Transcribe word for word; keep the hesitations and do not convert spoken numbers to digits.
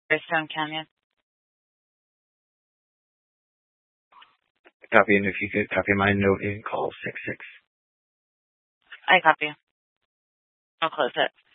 Stone Canyon. Copy, and if you could copy my note and call six six. I copy. I'll close it.